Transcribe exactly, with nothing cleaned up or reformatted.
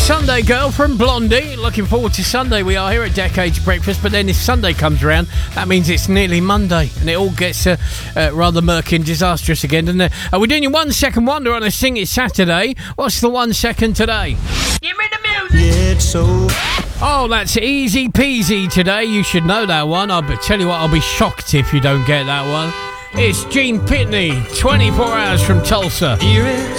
Sunday Girl from Blondie. Looking forward to Sunday. We are here at Decades Breakfast, but then if Sunday comes around, that means it's nearly Monday, and it all gets uh, uh, rather murky and disastrous again, doesn't it? Uh, we're doing your one second wonder on a Sing It Saturday. What's the one second today? Give me the music. Yeah, it's so. Oh, that's easy peasy today. You should know that one. I'll be, tell you what, I'll be shocked if you don't get that one. It's Gene Pitney, twenty-four hours from Tulsa. Here is